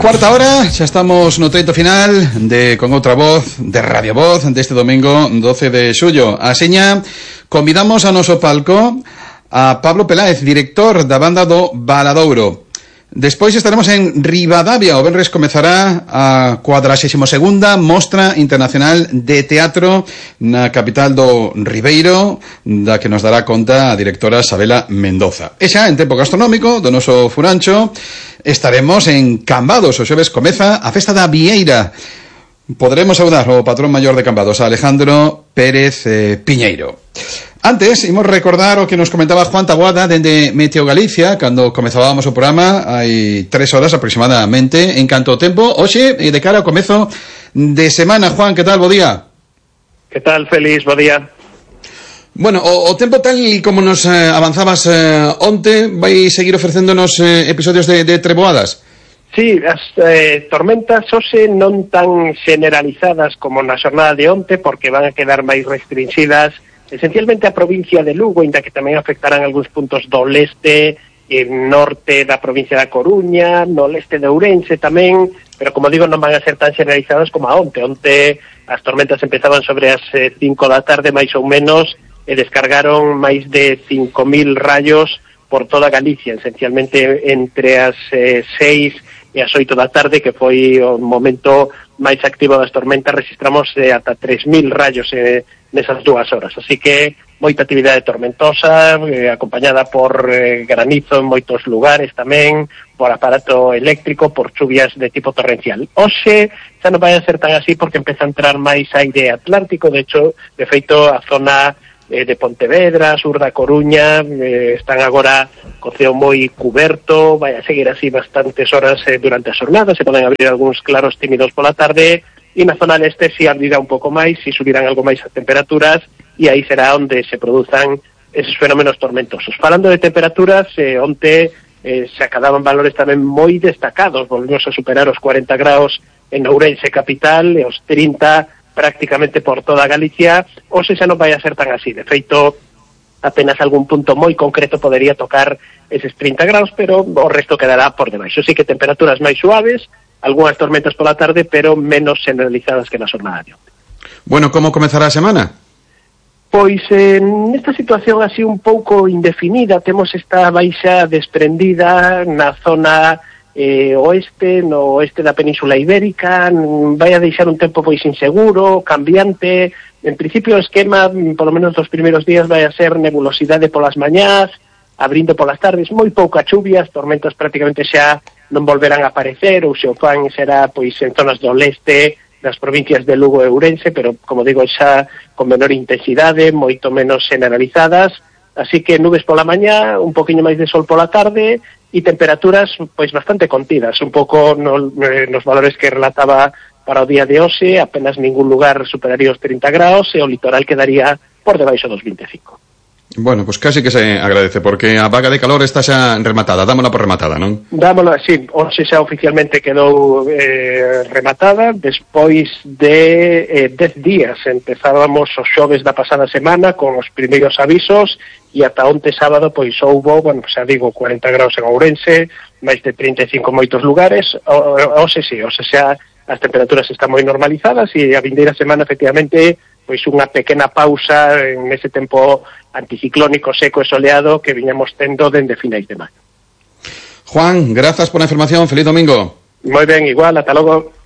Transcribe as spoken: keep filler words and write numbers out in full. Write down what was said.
Cuarta hora, xa estamos no treito final de Con Outra Voz, de Radio Voz, deste domingo doce de xullo. Aseña, convidamos a noso palco a Pablo Peláez, director da banda do Valadouro. Despois estaremos en Ribadavia, o venres comezará a cuadrasésima segunda Mostra Internacional de Teatro na capital do Ribeiro, da que nos dará conta a directora Sabela Mendoza. E xa, en tempo gastronómico do noso furancho, estaremos en Cambados. O xoves comeza a festa da Vieira. Poderemos saudar o patrón maior de Cambados, a Alejandro Pérez eh, Piñeiro. Antes, imos recordar o que nos comentaba Juan Taboada dende Meteo Galicia, cando comezábamos o programa hai tres horas aproximadamente. En canto ao tempo, hoxe, de cara ao comezo de semana. Juan, que tal? Bo día. Que tal, Félix? Bo día. Bueno, o, o tempo tal e como nos eh, avanzabas eh, onte, vai seguir ofrecéndonos eh, episodios de, de treboadas? Sí, as eh, tormentas hoxe non tan generalizadas como na xornada de onte, porque van a quedar máis restringidas esencialmente a provincia de Lugo, ainda que tamén afectarán algúns puntos do leste e norte da provincia da Coruña, no leste de Ourense tamén, pero como digo, non van a ser tan generalizadas como a onte. Onte as tormentas empezaban sobre as eh, cinco da tarde, máis ou menos, e descargaron máis de cinco mil rayos por toda Galicia, esencialmente entre as eh, seis e as oito da tarde, que foi o momento máis activo das tormentas. Registramos eh, ata tres mil rayos eh, nesas dúas horas, así que moita actividade tormentosa, eh, acompañada por eh, granizo en moitos lugares tamén, por aparato eléctrico, por chuvias de tipo torrencial. Hoxe xa non vai a ser tan así porque empeza a entrar máis aire atlántico. De hecho, de feito, a zona eh, de Pontevedra, sur da Coruña, eh, están agora co ceo moi cuberto, vai a seguir así bastantes horas eh, durante a xornada, se poden abrir algúns claros tímidos pola tarde, e na zona leste si abrirá un pouco máis, si subirán algo máis as temperaturas, e aí será onde se produzan esos fenómenos tormentosos. Falando de temperaturas, eh, onte eh, se acadaban valores tamén moi destacados, volvemos a superar os cuarenta graus en Ourense capital, e os trinta prácticamente por toda Galicia. Hoxe xa non vai a ser tan así, de feito, apenas algún punto moi concreto podería tocar eses trinta graus, pero o resto quedará por debaixo. Sí que temperaturas máis suaves, algunhas tormentas pola tarde, pero menos generalizadas que na xornada de onte. Bueno, como comezará a semana? Pois eh, nesta situación así un pouco indefinida, temos esta baixa desprendida na zona eh, oeste, no oeste da Península Ibérica, vai a deixar un tempo pois inseguro, cambiante. En principio o esquema, polo menos dos primeiros días, vai a ser nebulosidade polas mañás, abrindo polas tardes, moi pouca chuvia, as tormentas prácticamente xa non volverán a aparecer, ou se o fan será pois en zonas do leste das provincias de Lugo e Ourense, pero como digo, xa con menor intensidade, moito menos generalizadas, así que nubes pola mañá, un poquinho máis de sol pola tarde, e temperaturas pois bastante contidas, un pouco no, nos valores que relataba para o día de hoxe, apenas ningún lugar superaría os trinta graus, e o litoral quedaría por debaixo dos vinte e cinco. Bueno, pues casi que se agradece, porque a vaga de calor está xa rematada, dámola por rematada, non? Dámola, sí, hoxe xa oficialmente quedou eh, rematada, despois de eh, dez días. Empezábamos os xoves da pasada semana con os primeiros avisos, e ata onte sábado, pois houbo, bueno, xa digo, cuarenta graus en Ourense, máis de trinta e cinco en moitos lugares. O, hoxe sí, hoxe xa as temperaturas están moi normalizadas, e a vindeira semana, efectivamente, pois unha pequena pausa en ese tempo anticiclónico seco e soleado que viñamos tendo dende finais de maio. Juan, grazas por a información, feliz domingo. Moi ben, igual, ata logo.